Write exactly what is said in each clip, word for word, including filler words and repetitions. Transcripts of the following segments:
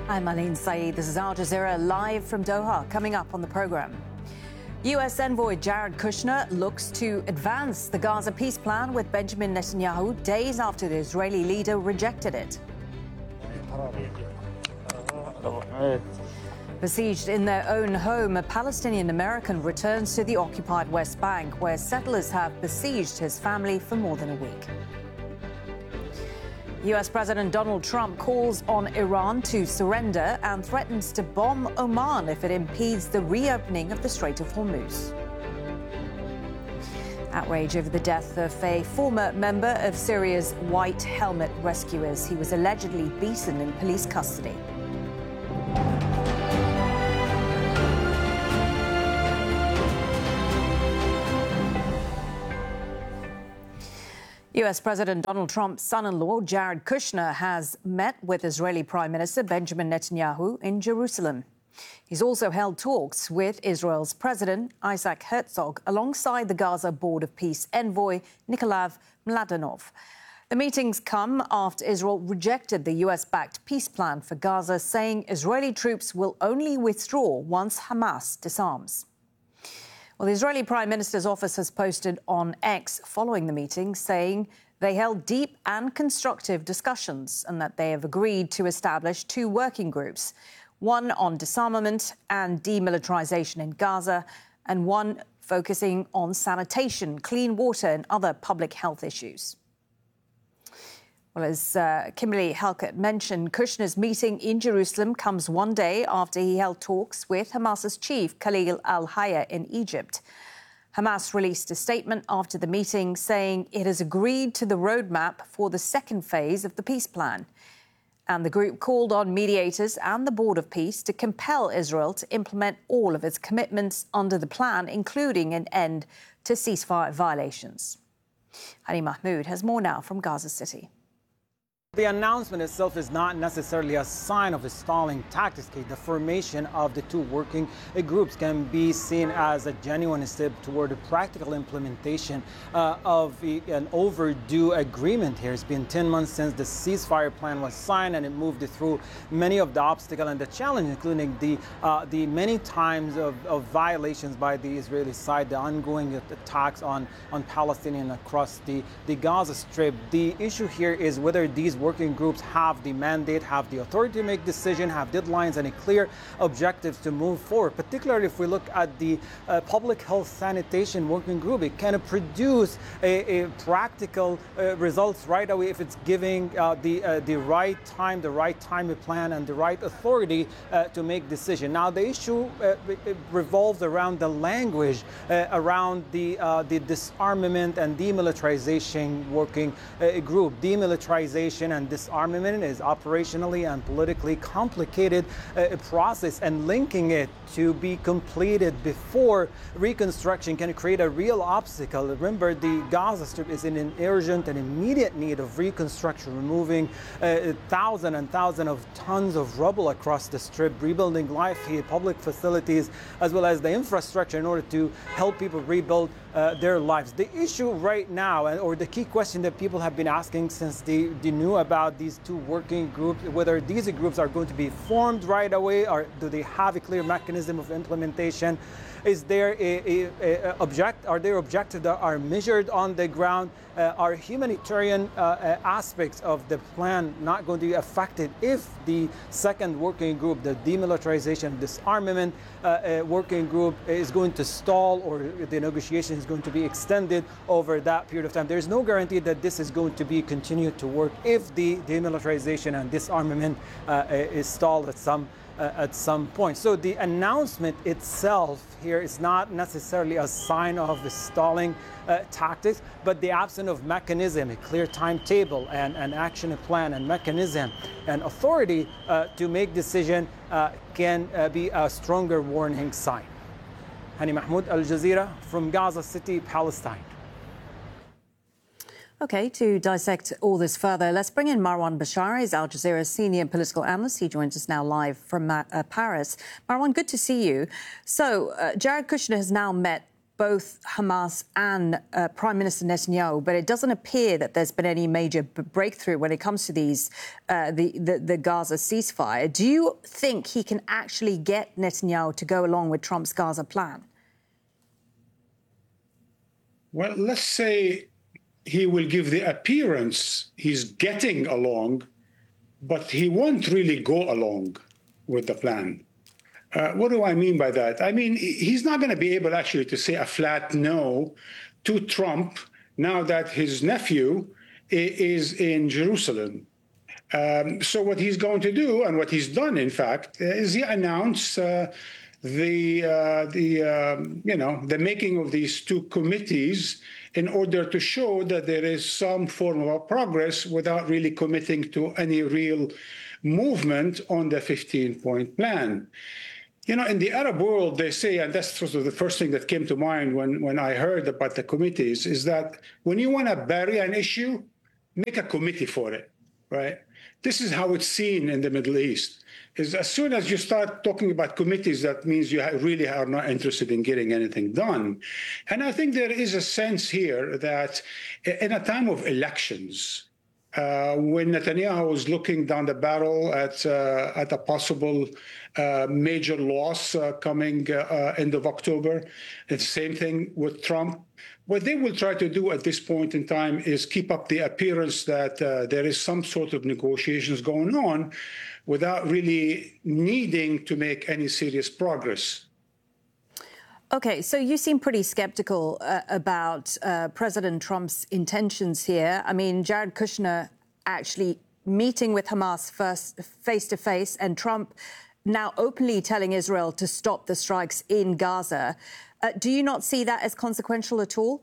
I'm Aline Saeed. This is Al Jazeera live from Doha. Coming up on the program, U S envoy Jared Kushner looks to advance the Gaza peace plan with Benjamin Netanyahu days after the Israeli leader rejected it. Besieged in their own home, a Palestinian American returns to the occupied West Bank, where settlers have besieged his family for more than a week. U S President Donald Trump calls on Iran to surrender and threatens to bomb Oman if it impedes the reopening of the Strait of Hormuz. Outrage over the death of a former member of Syria's White Helmet Rescuers. He was allegedly beaten in police custody. U S President Donald Trump's son-in-law, Jared Kushner, has met with Israeli Prime Minister Benjamin Netanyahu in Jerusalem. He's also held talks with Israel's President Isaac Herzog alongside the Gaza Board of Peace envoy Nikolae Mladenov. The meetings come after Israel rejected the U S-backed peace plan for Gaza, saying Israeli troops will only withdraw once Hamas disarms. Well, the Israeli Prime Minister's office has posted on X following the meeting, saying they held deep and constructive discussions and that they have agreed to establish two working groups, one on disarmament and demilitarization in Gaza, and one focusing on sanitation, clean water and other public health issues. Well, as uh, Kimberly Halkett mentioned, Kushner's meeting in Jerusalem comes one day after he held talks with Hamas's chief, Khalil al-Hayya, in Egypt. Hamas released a statement after the meeting saying it has agreed to the roadmap for the second phase of the peace plan. And the group called on mediators and the Board of Peace to compel Israel to implement all of its commitments under the plan, including an end to ceasefire violations. Hani Mahmoud has more now from Gaza City. The announcement itself is not necessarily a sign of a stalling tactics. The formation of the two working groups can be seen as a genuine step toward a practical implementation uh, of an overdue agreement here. It's been ten months since the ceasefire plan was signed, and it moved through many of the obstacles and the challenge, including the uh, the many times of, of violations by the Israeli side, the ongoing attacks on, on Palestinians across the, the Gaza Strip. The issue here is whether these working groups have the mandate, have the authority to make decisions, have deadlines and a clear objectives to move forward. Particularly if we look at the uh, public health sanitation working group, it can produce a, a practical uh, results right away if it's giving uh, the uh, the right time, the right time plan, and the right authority uh, to make decision. Now the issue uh, revolves around the language uh, around the uh, the disarmament and demilitarization working uh, group. Demilitarization and disarmament is operationally and politically complicated uh, process, and linking it to be completed before reconstruction can create a real obstacle. Remember, the Gaza Strip is in an urgent and immediate need of reconstruction, removing uh, thousands and thousands of tons of rubble across the Strip, rebuilding life here, public facilities, as well as the infrastructure in order to help people rebuild uh, their lives. The issue right now, or the key question that people have been asking since they, they knew about these two working groups, whether these groups are going to be formed right away, or do they have a clear mechanism of implementation? Is there a, a, a object? Are there objectives that are measured on the ground? Uh, are humanitarian uh, uh, aspects of the plan not going to be affected if the second working group, the demilitarization, disarmament uh, uh, working group, is going to stall, or the negotiation is going to be extended over that period of time? There is no guarantee that this is going to be continued to work if the demilitarization and disarmament uh, is stalled at some Uh, at some point. So the announcement itself here is not necessarily a sign of the stalling uh, tactics, but the absence of mechanism, a clear timetable and an action plan and mechanism and authority uh, to make decision uh, can uh, be a stronger warning sign. Hani Mahmoud, Al Jazeera from Gaza City, Palestine. OK, to dissect all this further, let's bring in Marwan Bashari, Al Jazeera's senior political analyst. He joins us now live from uh, Paris. Marwan, good to see you. So, uh, Jared Kushner has now met both Hamas and uh, Prime Minister Netanyahu, but it doesn't appear that there's been any major b- breakthrough when it comes to these uh, the, the the Gaza ceasefire. Do you think he can actually get Netanyahu to go along with Trump's Gaza plan? Well, let's say he will give the appearance he's getting along, but he won't really go along with the plan. Uh, what do I mean by that? I mean, he's not going to be able actually to say a flat no to Trump now that his nephew is in Jerusalem. Um, so what he's going to do, and what he's done, in fact, is he announced uh, the uh, the um, you know the making of these two committees in order to show that there is some form of progress without really committing to any real movement on the fifteen-point plan. You know, in the Arab world, they say, and that's sort of the first thing that came to mind when, when I heard about the committees, is that when you want to bury an issue, make a committee for it, right? This is how it's seen in the Middle East, is as soon as you start talking about committees, that means you really are not interested in getting anything done. And I think there is a sense here that in a time of elections, Uh, when Netanyahu was looking down the barrel at uh, at a possible uh, major loss uh, coming uh, uh, end of October, the same thing with Trump. What they will try to do at this point in time is keep up the appearance that uh, there is some sort of negotiations going on without really needing to make any serious progress. OK, so you seem pretty skeptical uh, about uh, President Trump's intentions here. I mean, Jared Kushner actually meeting with Hamas first face-to-face, and Trump now openly telling Israel to stop the strikes in Gaza. Uh, do you not see that as consequential at all?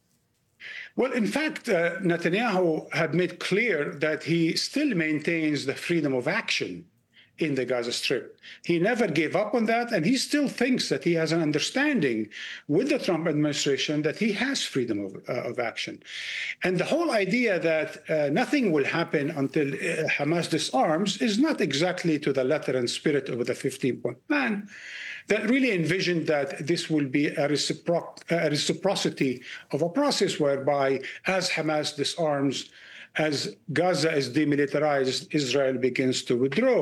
Well, in fact, uh, Netanyahu had made clear that he still maintains the freedom of action in the Gaza Strip. He never gave up on that, and he still thinks that he has an understanding with the Trump administration that he has freedom of, uh, of action. And the whole idea that uh, nothing will happen until uh, Hamas disarms is not exactly to the letter and spirit of the fifteen-point plan that really envisioned that this will be a, recipro- a reciprocity of a process whereby as Hamas disarms, as Gaza is demilitarized, Israel begins to withdraw.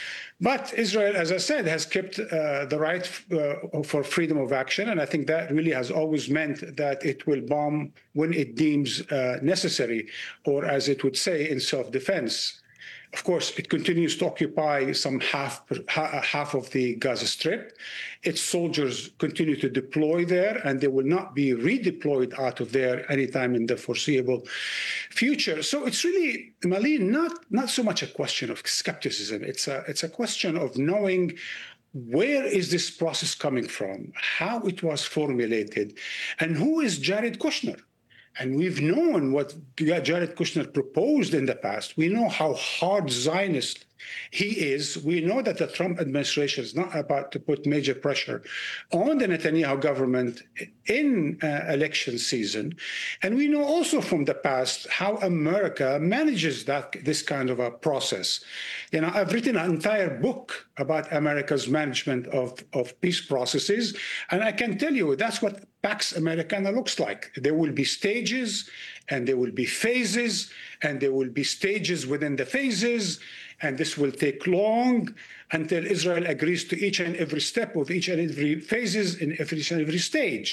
But Israel, as I said, has kept uh, the right uh, for freedom of action. And I think that really has always meant that it will bomb when it deems uh, necessary, or as it would say, in self-defense. Of course, it continues to occupy some half, half of the Gaza Strip. Its soldiers continue to deploy there, and they will not be redeployed out of there anytime in the foreseeable future. So it's really, Malin, not, not so much a question of skepticism. It's a, it's a question of knowing where is this process coming from, how it was formulated, and who is Jared Kushner. And we've known what Jared Kushner proposed in the past. We know how hard Zionist he is. We know that the Trump administration is not about to put major pressure on the Netanyahu government in uh, election season. And we know also from the past how America manages that this kind of a process. You know, I've written an entire book about America's management of, of peace processes. And I can tell you that's what Pax Americana looks like. There will be stages, and there will be phases, and there will be stages within the phases. And this will take long until Israel agrees to each and every step of each and every phases in every, each and every stage.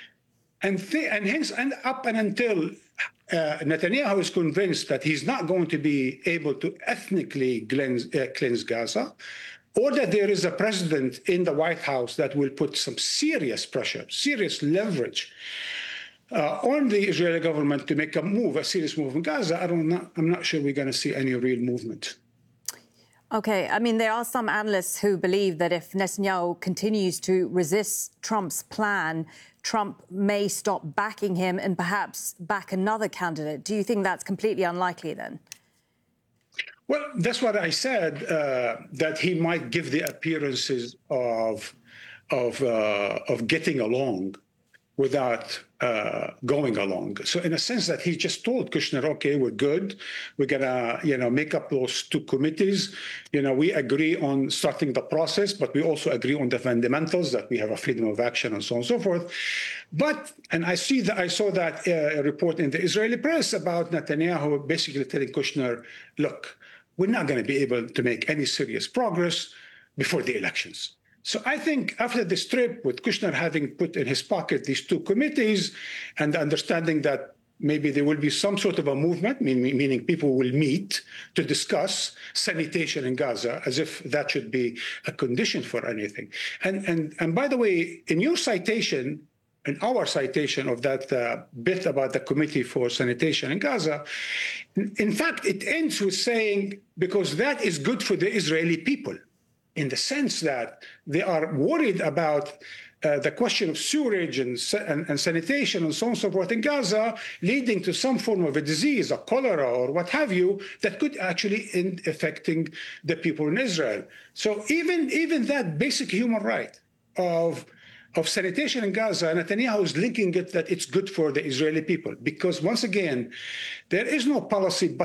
And, th- and hence, and up and until uh, Netanyahu is convinced that he's not going to be able to ethnically cleanse, uh, cleanse Gaza, or that there is a president in the White House that will put some serious pressure, serious leverage uh, on the Israeli government to make a move, a serious move in Gaza, I don't know, I'm not sure we're going to see any real movement. OK, I mean, there are some analysts who believe that if Netanyahu continues to resist Trump's plan, Trump may stop backing him and perhaps back another candidate. Do you think that's completely unlikely then? Well, that's what I said, uh, that he might give the appearances of of uh, of getting along without uh, going along. So in a sense that he just told Kushner, okay, we're good. We're going to, you know, make up those two committees. You know, we agree on starting the process, but we also agree on the fundamentals that we have a freedom of action and so on and so forth. But, and I see that I saw that uh, report in the Israeli press about Netanyahu basically telling Kushner, look, we're not going to be able to make any serious progress before the elections. So I think after this trip, with Kushner having put in his pocket these two committees and understanding that maybe there will be some sort of a movement, meaning people will meet to discuss sanitation in Gaza, as if that should be a condition for anything. And, and, and by the way, in your citation, in our citation of that uh, bit about the Committee for Sanitation in Gaza, in fact, it ends with saying, because that is good for the Israeli people, in the sense that they are worried about uh, the question of sewerage and, and, and sanitation and so on and so forth in Gaza, leading to some form of a disease, a cholera or what have you, that could actually end affecting the people in Israel. So even, even that basic human right of of sanitation in Gaza, Netanyahu is linking it that it's good for the Israeli people. Because once again, there is no policy but